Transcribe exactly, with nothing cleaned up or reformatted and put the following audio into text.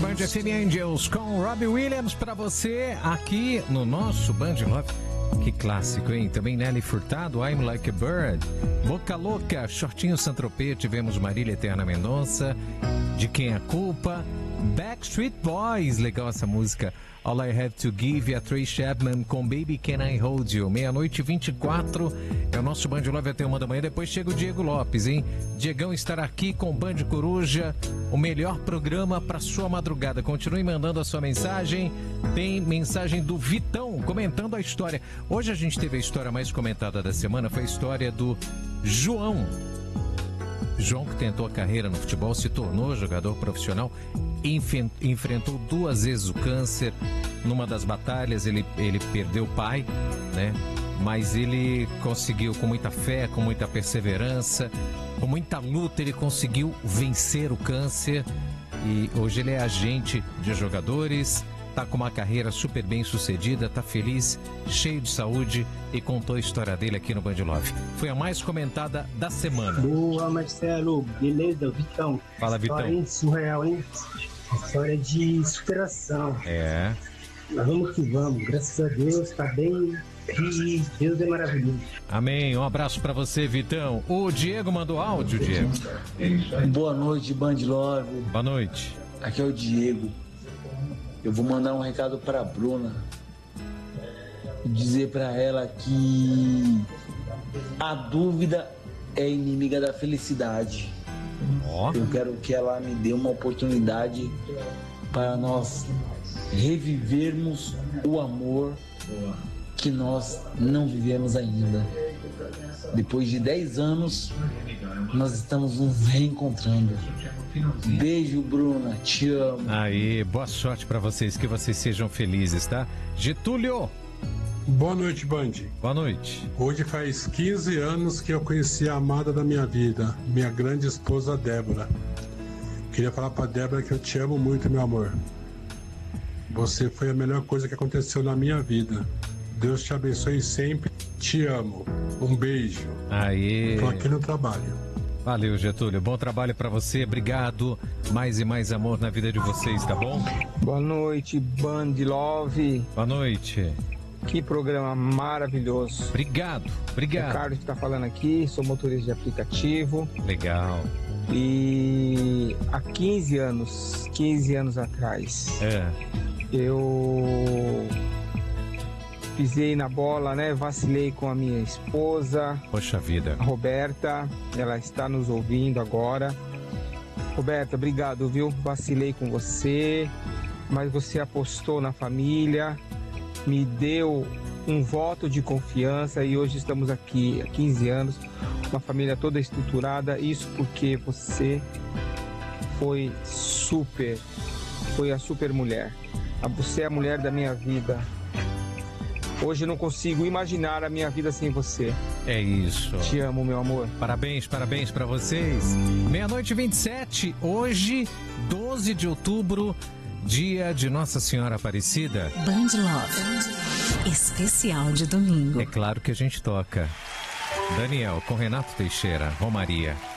Band F M Angels com Robbie Williams para você aqui no nosso Band Love. Que clássico, hein? Também Nelly Furtado, I'm Like a Bird. Boca Louca, Shortinho Saint-Tropez, tivemos Marília Eterna Mendonça, De Quem a Culpa, Backstreet Boys, legal essa música. All I Have to Give, a Trey Chapman com Baby Can I Hold You. Meia-noite e vinte e quatro é o nosso Band Love até uma da manhã. Depois chega o Diego Lopes, hein? Diegão estará aqui com Band Coruja, o melhor programa para sua madrugada. Continue mandando a sua mensagem. Tem mensagem do Vitão comentando a história. Hoje a gente teve a história mais comentada da semana, foi a história do João. João, que tentou a carreira no futebol, se tornou jogador profissional, enf- enfrentou duas vezes o câncer. Numa das batalhas ele, ele perdeu o pai, né? Mas ele conseguiu, com muita fé, com muita perseverança, com muita luta, ele conseguiu vencer o câncer. E hoje ele é agente de jogadores, tá com uma carreira super bem sucedida, tá feliz, cheio de saúde e contou a história dele aqui no Band Love. Foi a mais comentada da semana. Boa, Marcelo. Beleza, Vitão. Fala, Vitão. História surreal, hein? História de superação. É. Mas vamos que vamos. Graças a Deus, tá bem. E Deus é maravilhoso. Amém. Um abraço pra você, Vitão. O Diego mandou áudio, Diego. Boa noite, Band Love. Boa noite. Aqui é o Diego. Eu vou mandar um recado pra Bruna e dizer pra ela que a dúvida é inimiga da felicidade. Oh. Eu quero que ela me dê uma oportunidade para nós revivermos o amor que nós não vivemos ainda. Depois de dez anos, nós estamos nos reencontrando. Beijo, Bruna, te amo. Aí, boa sorte pra vocês, que vocês sejam felizes, tá? Getúlio. Boa noite, Band. Boa noite. Hoje faz quinze anos que eu conheci a amada da minha vida, minha grande esposa Débora. Queria falar pra Débora que eu te amo muito, meu amor. Você foi a melhor coisa que aconteceu na minha vida. Deus te abençoe sempre. Te amo. Um beijo. Aí. Tô aqui no trabalho. Valeu, Getúlio. Bom trabalho pra você. Obrigado. Mais e mais amor na vida de vocês, tá bom? Boa noite, Band Love. Boa noite. Que programa maravilhoso. Obrigado. Obrigado. Ricardo que tá falando aqui, sou motorista de aplicativo. Legal. E há quinze anos, quinze anos atrás, é. eu pisei na bola, né? Vacilei com a minha esposa. Poxa vida. A Roberta, ela está nos ouvindo agora. Roberta, obrigado, viu? Vacilei com você, mas você apostou na família, me deu um voto de confiança e hoje estamos aqui há quinze anos, uma família toda estruturada. Isso porque você foi super, foi a super mulher. Você é a mulher da minha vida. Hoje eu não consigo imaginar a minha vida sem você. É isso. Te amo, meu amor. Parabéns, parabéns pra vocês. Meia-noite e vinte e sete, hoje, doze de outubro, dia de Nossa Senhora Aparecida. Band Love, especial de domingo. É claro que a gente toca. Daniel, com Renato Teixeira, Romaria.